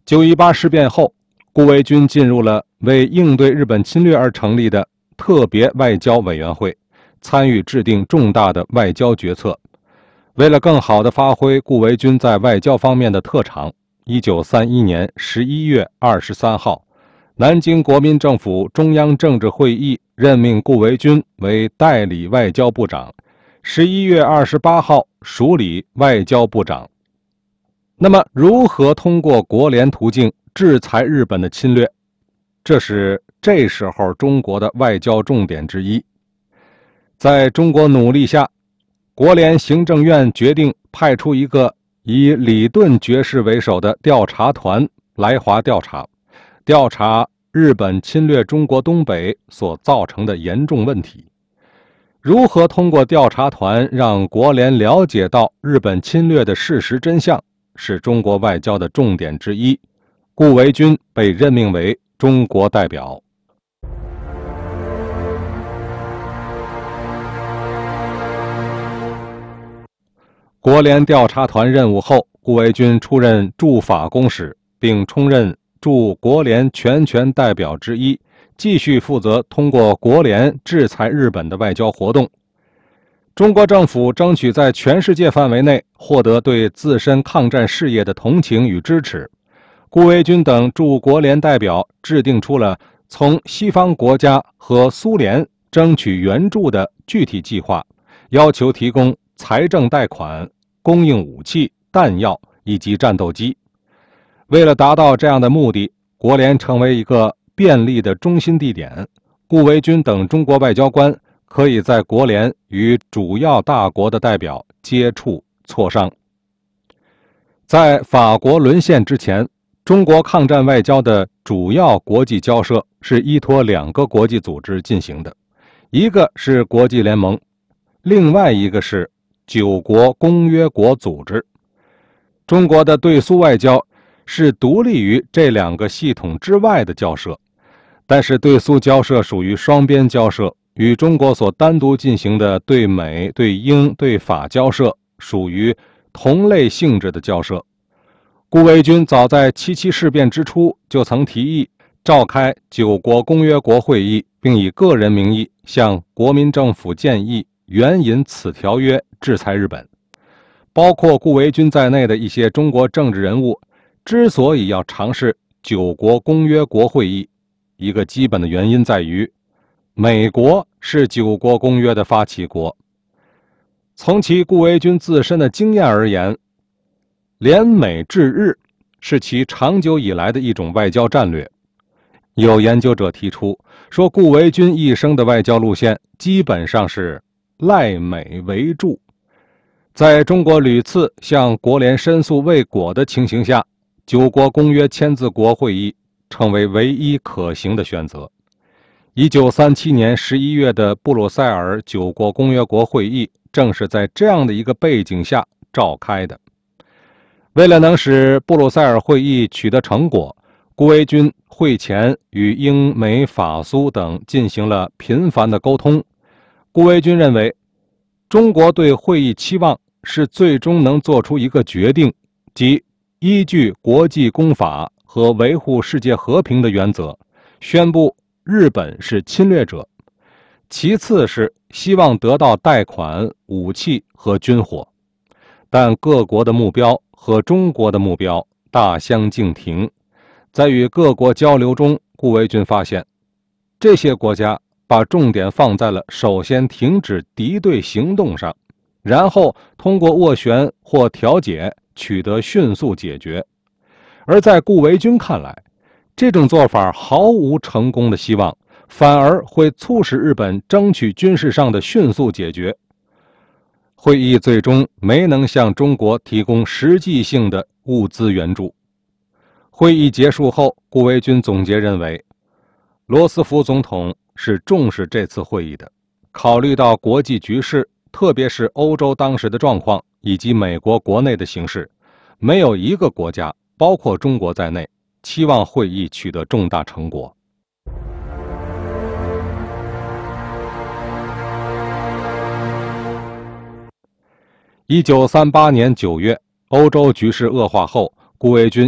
9·18事变后，顾维钧进入了为应对日本侵略而成立的特别外交委员会，参与制定重大的外交决策。为了更好地发挥顾维钧在外交方面的特长，1931年11月23号，南京国民政府中央政治会议任命顾维钧为代理外交部长，11月28号署理外交部长。那么，如何通过国联途径制裁日本的侵略？这是这时候中国的外交重点之一。在中国努力下，国联行政院决定派出一个以李顿爵士为首的调查团来华调查日本侵略中国东北所造成的严重问题。如何通过调查团让国联了解到日本侵略的事实真相，是中国外交的重点之一。顾维钧被任命为中国代表。国联调查团任务后，顾维钧出任驻法公使，并充任驻国联全权代表之一，继续负责通过国联制裁日本的外交活动。中国政府争取在全世界范围内获得对自身抗战事业的同情与支持。顾维钧等驻国联代表制定出了从西方国家和苏联争取援助的具体计划，要求提供财政贷款、供应武器、弹药以及战斗机。为了达到这样的目的，国联成为一个便利的中心地点。顾维钧等中国外交官可以在国联与主要大国的代表接触磋商。在法国沦陷之前，中国抗战外交的主要国际交涉是依托2个国际组织进行的，一个是国际联盟，另外一个是9国公约国组织。中国的对苏外交是独立于这2个系统之外的交涉，但是对苏交涉属于双边交涉，与中国所单独进行的对美、对英、对法交涉属于同类性质的交涉。顾维钧早在77事变之初就曾提议召开9国公约国会议，并以个人名义向国民政府建议援引此条约制裁日本。包括顾维钧在内的一些中国政治人物之所以要尝试9国公约国会议，一个基本的原因在于美国是9国公约的发起国。从其顾维钧自身的经验而言，联美制日是其长久以来的一种外交战略。有研究者提出说，顾维钧一生的外交路线基本上是赖美为助。在中国屡次向国联申诉未果的情形下，9国公约签字国会议成为唯一可行的选择。1937年11月的布鲁塞尔9国公约国会议正是在这样的一个背景下召开的。为了能使布鲁塞尔会议取得成果，顾维钧会前与英美法苏等进行了频繁的沟通。顾维钧认为，中国对会议期望是最终能做出一个决定，即依据国际公法和维护世界和平的原则，宣布日本是侵略者，其次是希望得到贷款、武器和军火。但各国的目标和中国的目标大相径庭。在与各国交流中，顾维钧发现，这些国家把重点放在了首先停止敌对行动上，然后通过斡旋或调解取得迅速解决。而在顾维钧看来，这种做法毫无成功的希望，反而会促使日本争取军事上的迅速解决。会议最终没能向中国提供实际性的物资援助。会议结束后，顾维钧总结认为，罗斯福总统是重视这次会议的，考虑到国际局势，特别是欧洲当时的状况以及美国国内的形势，没有一个国家，包括中国在内，期望会议取得重大成果。1938年9月，欧洲局势恶化后，顾维钧